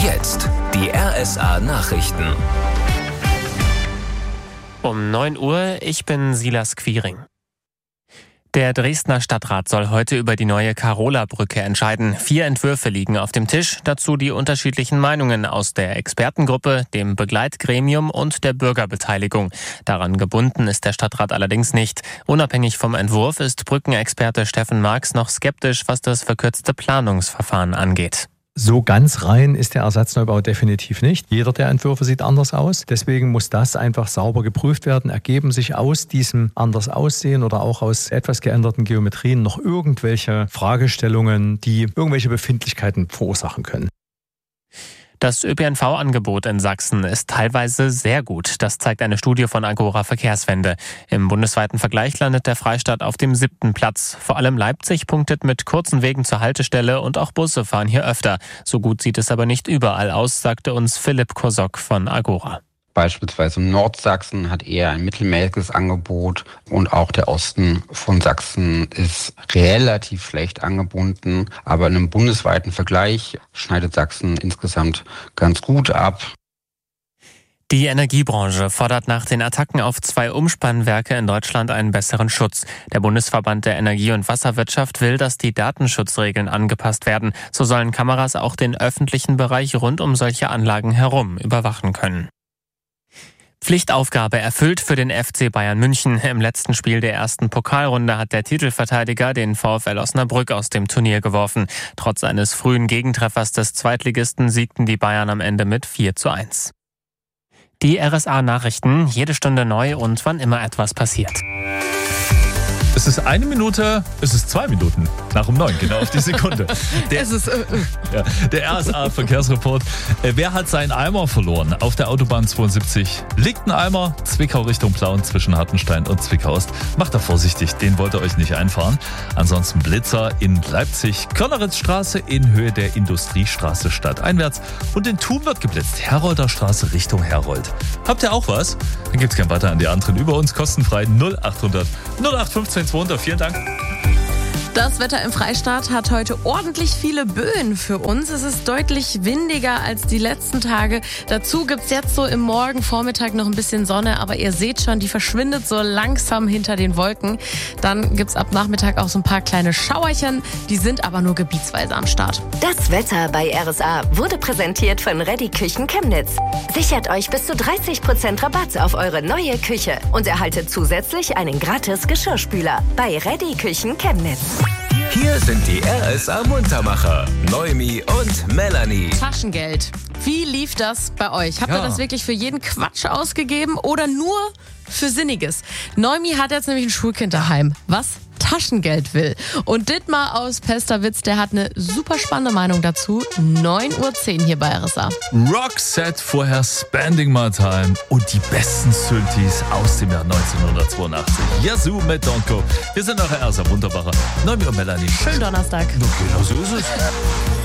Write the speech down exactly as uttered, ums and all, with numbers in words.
Jetzt die R S A-Nachrichten. Um neun Uhr, ich bin Silas Quiring. Der Dresdner Stadtrat soll heute über die neue Karola-Brücke entscheiden. Vier Entwürfe liegen auf dem Tisch, dazu die unterschiedlichen Meinungen aus der Expertengruppe, dem Begleitgremium und der Bürgerbeteiligung. Daran gebunden ist der Stadtrat allerdings nicht. Unabhängig vom Entwurf ist Brückenexperte Steffen Marx noch skeptisch, was das verkürzte Planungsverfahren angeht. So ganz rein ist der Ersatzneubau definitiv nicht. Jeder der Entwürfe sieht anders aus. Deswegen muss das einfach sauber geprüft werden. Ergeben sich aus diesem anders Aussehen oder auch aus etwas geänderten Geometrien noch irgendwelche Fragestellungen, die irgendwelche Befindlichkeiten verursachen können? Das Ö P N V-Angebot in Sachsen ist teilweise sehr gut. Das zeigt eine Studie von Agora Verkehrswende. Im bundesweiten Vergleich landet der Freistaat auf dem siebten Platz. Vor allem Leipzig punktet mit kurzen Wegen zur Haltestelle und auch Busse fahren hier öfter. So gut sieht es aber nicht überall aus, sagte uns Philipp Kosok von Agora. Beispielsweise Nordsachsen hat eher ein mittelmäßiges Angebot und auch der Osten von Sachsen ist relativ schlecht angebunden. Aber in einem bundesweiten Vergleich schneidet Sachsen insgesamt ganz gut ab. Die Energiebranche fordert nach den Attacken auf zwei Umspannwerke in Deutschland einen besseren Schutz. Der Bundesverband der Energie- und Wasserwirtschaft will, dass die Datenschutzregeln angepasst werden. So sollen Kameras auch den öffentlichen Bereich rund um solche Anlagen herum überwachen können. Pflichtaufgabe erfüllt für den F C Bayern München. Im letzten Spiel der ersten Pokalrunde hat der Titelverteidiger den VfL Osnabrück aus dem Turnier geworfen. Trotz eines frühen Gegentreffers des Zweitligisten siegten die Bayern am Ende mit vier zu eins. Die R S A-Nachrichten, jede Stunde neu und wann immer etwas passiert. Es ist eine Minute, es ist zwei Minuten nach um neun, genau auf die Sekunde. Der, es ist, äh, ja, der R S A-Verkehrsreport. Äh, wer hat seinen Eimer verloren? Auf der Autobahn zweiundsiebzig liegt ein Eimer, Zwickau Richtung Plauen zwischen Hartenstein und Zwickau Ost. Macht da vorsichtig, den wollt ihr euch nicht einfahren. Ansonsten Blitzer in Leipzig, Körneritzstraße in Höhe der Industriestraße stadteinwärts und in Thun wird geblitzt, Herolder Straße Richtung Herold. Habt ihr auch was? Dann gibt's kein weiter an die anderen. Über uns kostenfrei null achthundert null acht fünfzehn zweihundert. Vielen Dank. Das Wetter im Freistaat hat heute ordentlich viele Böen für uns. Es ist deutlich windiger als die letzten Tage. Dazu gibt's jetzt so im Morgenvormittag noch ein bisschen Sonne, aber ihr seht schon, die verschwindet so langsam hinter den Wolken. Dann gibt's ab Nachmittag auch so ein paar kleine Schauerchen, die sind aber nur gebietsweise am Start. Das Wetter bei R S A wurde präsentiert von Reddy Küchen Chemnitz. Sichert euch bis zu dreißig Prozent Rabatt auf eure neue Küche und erhaltet zusätzlich einen gratis Geschirrspüler bei Reddy Küchen Chemnitz. Hier sind die R S A-Muntermacher, Noemi und Melanie. Taschengeld. Wie lief das bei euch? Habt ihr Ja. das wirklich für jeden Quatsch ausgegeben oder nur für Sinniges? Noemi hat jetzt nämlich ein Schulkind daheim, was Taschengeld will. Und Dittmar aus Pesterwitz, der hat eine super spannende Meinung dazu. neun Uhr zehn hier bei R S A. Roxette, vorher Spending My Time und die besten Synthes aus dem Jahr neunzehnhundertzweiundachtzig. Yazoo mit Don't Go. Wir sind eure R S A Muntermacher, Noemi und Melanie. Schönen Donnerstag. Genau so ist es.